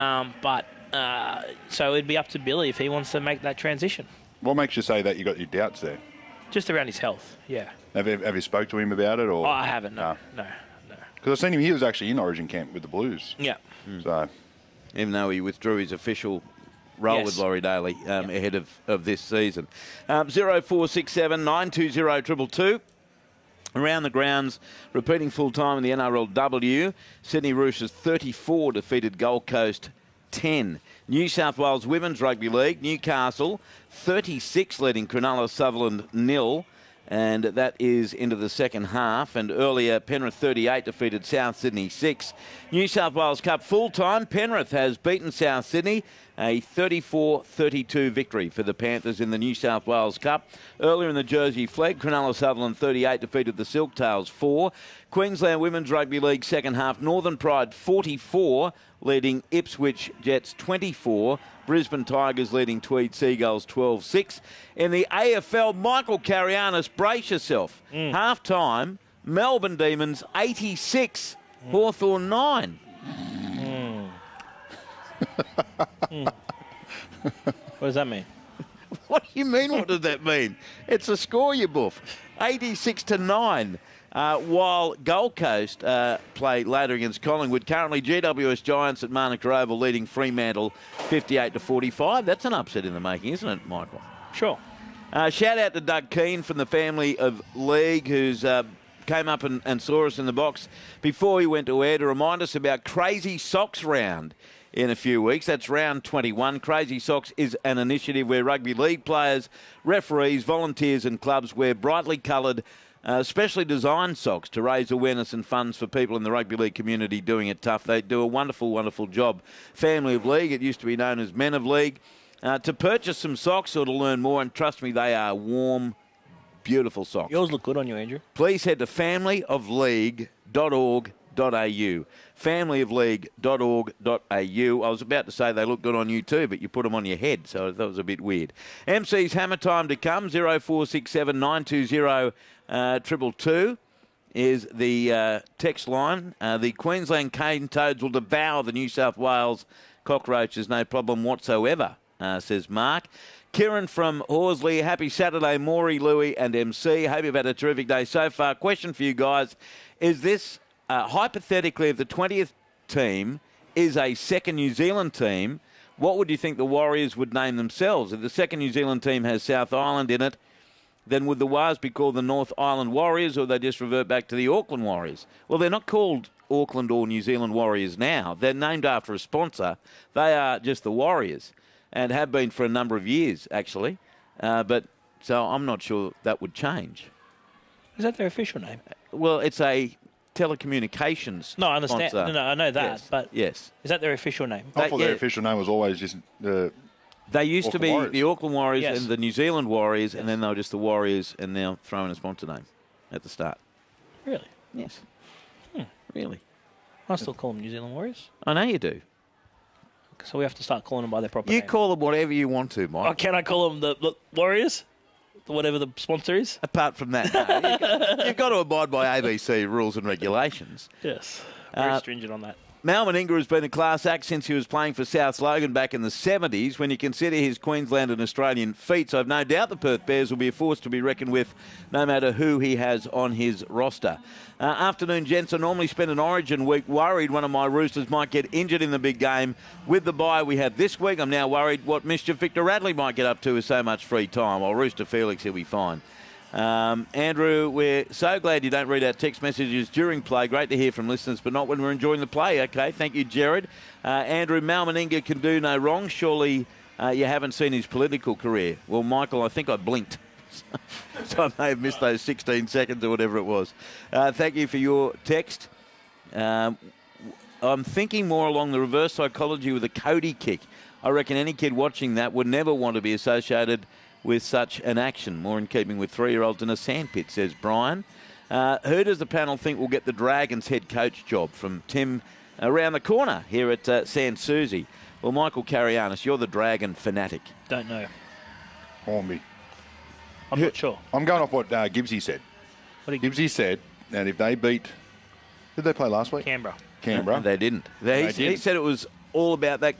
So it'd be up to Billy if he wants to make that transition. What makes you say that you got your doubts there? Just around his health, yeah. Have you spoke to him about it? Or? Oh, I haven't, no. Because I've seen him, he was actually in Origin camp with the Blues. Yeah. So, even though he withdrew his official role with Laurie Daly ahead of this season. 0467 920 222. Around the grounds, repeating full-time in the NRLW, Sydney Roosters 34 defeated Gold Coast 10. New South Wales Women's Rugby League, Newcastle 36 leading Cronulla Sutherland 0. And that is into the second half. And earlier, Penrith 38 defeated South Sydney 6. New South Wales Cup full-time. Penrith has beaten South Sydney. A 34-32 victory for the Panthers in the New South Wales Cup. Earlier in the Jersey Flegg, Cronulla Sutherland 38 defeated the Silktails 4. Queensland Women's Rugby League second half. Northern Pride 44 leading Ipswich Jets 24. Brisbane Tigers leading Tweed Seagulls 12-6. In the AFL, Michael Carianis, brace yourself. Half-time, Melbourne Demons 86, Hawthorn 9. What does that mean? What do you mean, what does that mean? It's a score, you buff. 86-9. While Gold Coast play later against Collingwood. Currently, GWS Giants at Manuka Oval leading Fremantle 58-45. That's an upset in the making, isn't it, Michael? Sure. Shout out to Doug Keane from the family of League, who's came up and saw us in the box before he went to air to remind us about Crazy Socks Round in a few weeks. That's round 21. Crazy Socks is an initiative where rugby league players, referees, volunteers and clubs wear brightly coloured specially designed socks to raise awareness and funds for people in the rugby league community doing it tough. They do a wonderful, wonderful job. Family of League, it used to be known as Men of League. To purchase some socks or to learn more, and trust me, they are warm, beautiful socks. Yours look good on you, Andrew. Please head to familyofleague.org.au. Familyofleague.org.au. I was about to say they look good on you too, but you put them on your head, so that was a bit weird. MC's hammer time to come, 0467 920 222 is the text line. The Queensland cane toads will devour the New South Wales cockroaches, no problem whatsoever, says Mark. Kieran from Horsley, happy Saturday, Maury, Louie and MC. Hope you've had a terrific day so far. Question for you guys, is this, hypothetically, if the 20th team is a second New Zealand team, what would you think the Warriors would name themselves? If the second New Zealand team has South Island in it, then would the Wars be called the North Island Warriors, or they just revert back to the Auckland Warriors? Well, they're not called Auckland or New Zealand Warriors now. They're named after a sponsor. They are just the Warriors, and have been for a number of years, actually. But so I'm not sure that would change. Is that their official name? Well, it's a telecommunications No, I understand. sponsor. No, I know that. Yes. But yes. Is that their official name? I thought their official name was always just They used to be Warriors. the Auckland Warriors Yes. and the New Zealand Warriors, and then they were just the Warriors, and now throwing a sponsor name at the start. Really? Yes. Really. I still call them New Zealand Warriors. I know you do. So we have to start calling them by their proper You name. call them whatever you want to, Mike. Oh, can I call them the Warriors? Whatever the sponsor is? Apart from that, no. You've got to abide by ABC rules and regulations. Yes. Very stringent on that. Mal Meninga has been a class act since he was playing for South Logan back in the 70s. When you consider his Queensland and Australian feats, I've no doubt the Perth Bears will be a force to be reckoned with no matter who he has on his roster. Afternoon, gents. I normally spend an Origin week worried one of my Roosters might get injured in the big game. With the bye we have this week, I'm now worried what mischief Victor Radley might get up to with so much free time. Or Rooster Felix, he'll be fine. Andrew, we're so glad you don't read out text messages during play. Great to hear from listeners, but not when we're enjoying the play. Okay, thank you, Jared. Andrew, Mal Meninga can do no wrong. Surely you haven't seen his political career. Well, Michael, I think I blinked. So I may have missed those 16 seconds or whatever it was. Thank you for your text. I'm thinking more along the reverse psychology with a Cody kick. I reckon any kid watching that would never want to be associated with such an action. More in keeping with 3-year-olds in a sandpit, says Brian. Who does the panel think will get the Dragons head coach job? From Tim around the corner here at San Susie. Well, Michael Carianis, you're the Dragon fanatic. Don't know. Hornby. I'm not sure. I'm going off what Gibbsy said. What did Gibbsy said that if they beat... Did they play last week? Canberra. Canberra. They didn't. He said it was all about that